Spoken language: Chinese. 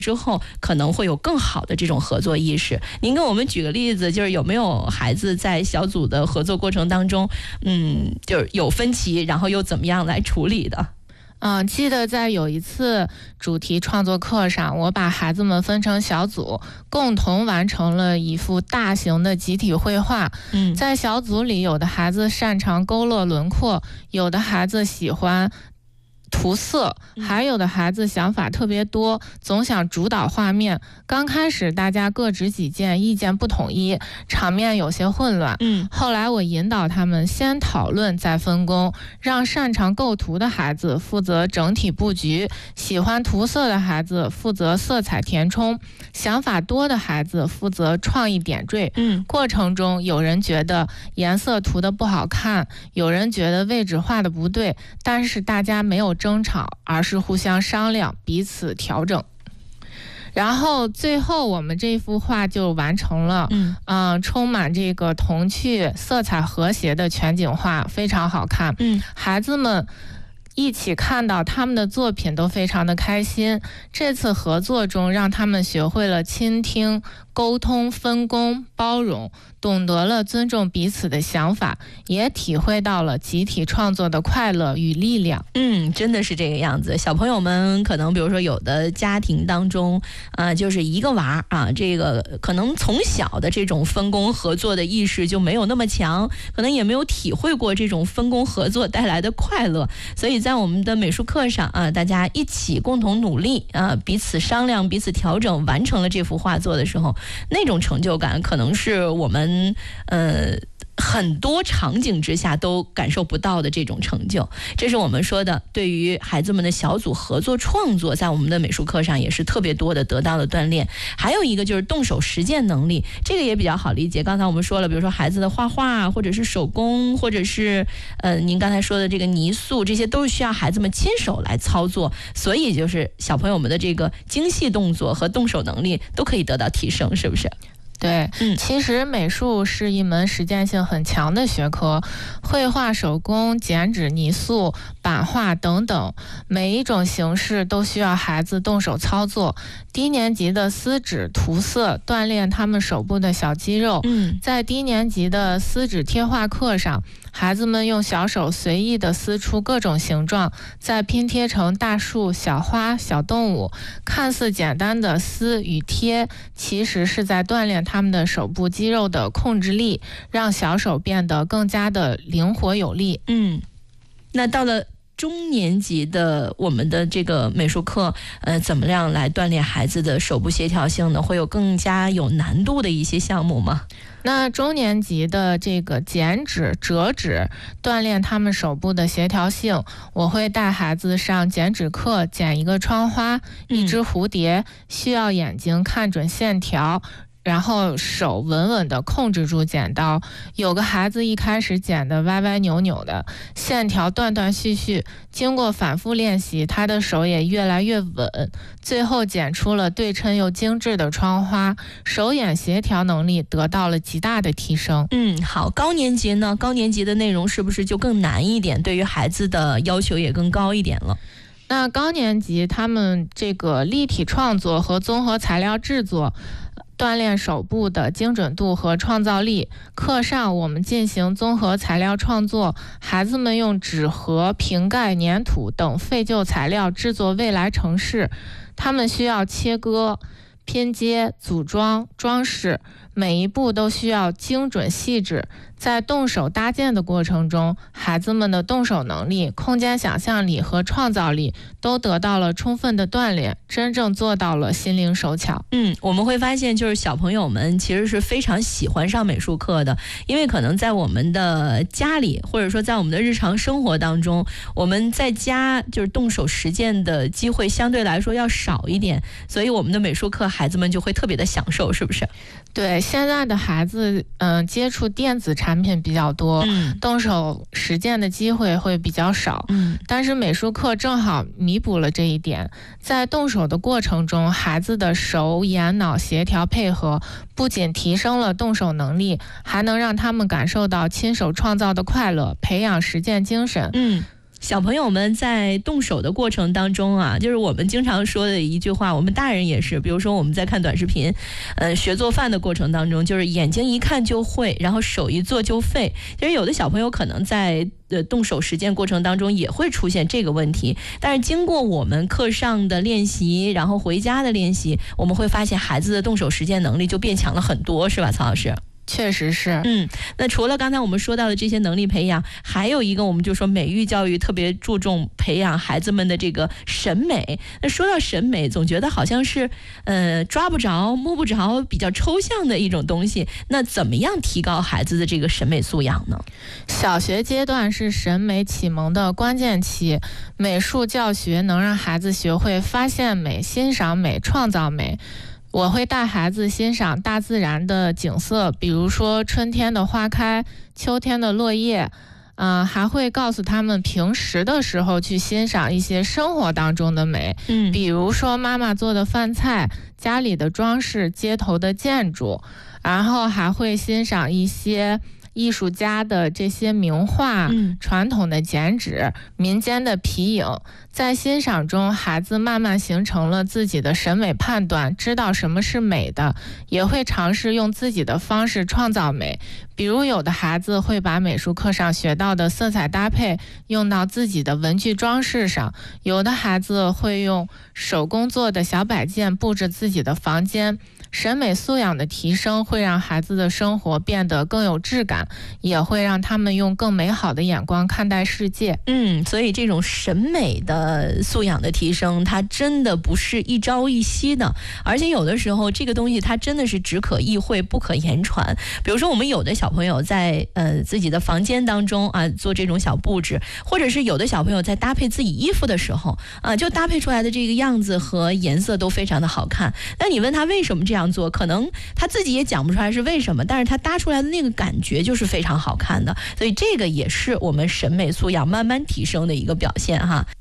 之后可能会有更好的这种合作意识。您给我们举个例子，就是有没有孩子在小组的合作过程当中，就是有分歧，然后又怎么样来处理的？ 记得在有一次主题创作课上，我把孩子们分成小组，共同完成了一幅大型的集体绘画。在小组里，有的孩子擅长勾勒轮廓，有的孩子喜欢涂色，还有的孩子想法特别多，总想主导画面。刚开始大家各执己见，意见不统一，场面有些混乱。后来我引导他们先讨论再分工，让擅长构图的孩子负责整体布局，喜欢涂色的孩子负责色彩填充，想法多的孩子负责创意点缀。过程中有人觉得颜色涂得不好看，有人觉得位置画得不对，但是大家没有争吵，而是互相商量，彼此调整。然后最后我们这幅画就完成了，充满这个童趣、色彩和谐的全景画，非常好看。孩子们一起看到他们的作品都非常的开心。这次合作中，让他们学会了倾听、沟通、分工、包容，懂得了尊重彼此的想法，也体会到了集体创作的快乐与力量。 真的是这个样子。小朋友们可能比如说有的家庭当中就是一个娃这个可能从小的这种分工合作的意识就没有那么强，可能也没有体会过这种分工合作带来的快乐，所以在我们的美术课上大家一起共同努力彼此商量，彼此调整，完成了这幅画作的时候，那种成就感可能是我们很多场景之下都感受不到的这种成就。这是我们说的对于孩子们的小组合作创作，在我们的美术课上也是特别多的得到了锻炼。还有一个就是动手实践能力，这个也比较好理解。刚才我们说了，比如说孩子的画画，或者是手工，或者是您刚才说的这个泥塑，这些都是需要孩子们亲手来操作，所以就是小朋友们的这个精细动作和动手能力都可以得到提升，是不是？ 对，其实美术是一门实践性很强的学科，绘画、手工、剪纸、泥塑、版画等等，每一种形式都需要孩子动手操作。低年级的撕纸、涂色，锻炼他们手部的小肌肉。在低年级的撕纸贴画课上，孩子们用小手随意地撕出各种形状，再拼贴成大树、小花、小动物。看似简单的撕与贴，其实是在锻炼他们的手部肌肉的控制力，让小手变得更加的灵活有力。那到了中年级的我们的这个美术课，怎么样来锻炼孩子的手部协调性呢？会有更加有难度的一些项目吗？那中年级的这个剪纸、折纸，锻炼他们手部的协调性，我会带孩子上剪纸课，剪一个窗花、一只蝴蝶，需要眼睛看准线条，然后手稳稳地控制住剪刀。有个孩子一开始剪得歪歪扭扭的，线条断断续续，经过反复练习，他的手也越来越稳，最后剪出了对称又精致的窗花，手眼协调能力得到了极大的提升。好，高年级呢？高年级的内容是不是就更难一点？对于孩子的要求也更高一点了？那高年级他们这个立体创作和综合材料制作，锻炼手部的精准度和创造力。课上我们进行综合材料创作，孩子们用纸盒、瓶盖、粘土等废旧材料制作未来城市。他们需要切割、拼接、组装、装饰，每一步都需要精准细致。在动手搭建的过程中，孩子们的动手能力、空间想象力和创造力都得到了充分的锻炼，真正做到了心灵手巧。我们会发现就是小朋友们其实是非常喜欢上美术课的，因为可能在我们的家里，或者说在我们的日常生活当中，我们在家就是动手实践的机会相对来说要少一点，所以我们的美术课孩子们就会特别的享受，是不是？对，现在的孩子接触电子产品比较多，动手实践的机会会比较少，但是美术课正好弥补了这一点。在动手的过程中，孩子的手眼脑协调配合，不仅提升了动手能力，还能让他们感受到亲手创造的快乐，培养实践精神。 小朋友们在动手的过程当中啊，就是我们经常说的一句话，我们大人也是，比如说我们在看短视频，学做饭的过程当中，就是眼睛一看就会，然后手一做就废。其实有的小朋友可能在动手实践过程当中也会出现这个问题，但是经过我们课上的练习，然后回家的练习，我们会发现孩子的动手实践能力就变强了很多，是吧，曹老师？ 确实是。 那除了刚才我们说到的这些能力培养，还有一个我们就说美育教育特别注重培养孩子们的这个审美。那说到审美，总觉得好像是抓不着摸不着，比较抽象的一种东西。那怎么样提高孩子的这个审美素养呢？ 小学阶段是审美启蒙的关键期，美术教学能让孩子学会发现美、欣赏美、创造美。我会带孩子欣赏大自然的景色，比如说春天的花开，秋天的落叶，还会告诉他们平时的时候去欣赏一些生活当中的美，比如说妈妈做的饭菜，家里的装饰，街头的建筑，然后还会欣赏一些艺术家的这些名画，传统的剪纸，民间的皮影。在欣赏中，孩子慢慢形成了自己的审美判断，知道什么是美的，也会尝试用自己的方式创造美。比如有的孩子会把美术课上学到的色彩搭配用到自己的文具装饰上，有的孩子会用手工做的小摆件布置自己的房间。审美素养的提升会让孩子的生活变得更有质感，也会让他们用更美好的眼光看待世界。 所以这种审美的素养的提升，它真的不是一朝一夕的，而且有的时候这个东西它真的是只可意会不可言传。比如说我们有的小朋友在自己的房间当中啊做这种小布置，或者是有的小朋友在搭配自己衣服的时候就搭配出来的这个样子和颜色都非常的好看。那你问他为什么这样做，可能他自己也讲不出来是为什么，但是他搭出来的那个感觉就是非常好看的，所以这个也是我们审美素养慢慢提升的一个表现哈。